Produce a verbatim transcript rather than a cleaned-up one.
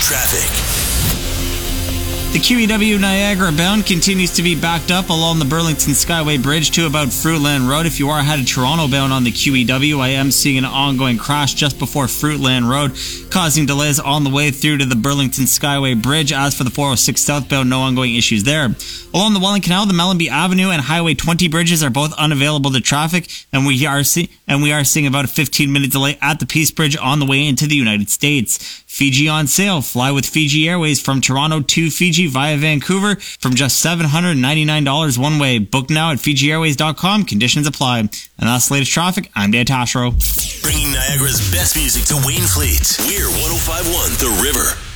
traffic. The Q E W Niagara bound continues to be backed up along the Burlington Skyway Bridge to about Fruitland Road. If you are headed Toronto bound on the Q E W, I am seeing an ongoing crash just before Fruitland Road, causing delays on the way through to the Burlington Skyway Bridge. As for the four oh six southbound, no ongoing issues there. Along the Welland Canal, the Mellenby Avenue and Highway twenty bridges are both unavailable to traffic, and we are see- and we are seeing about a fifteen minute delay at the Peace Bridge on the way into the United States. Fiji on sale. Fly with Fiji Airways from Toronto to Fiji via Vancouver from just seven hundred ninety-nine dollars one way. Book now at Fiji Airways dot com. Conditions apply. And that's the latest traffic. I'm Dan Tashro. Bringing Niagara's best music to Wainfleet. We're one oh five point one The River.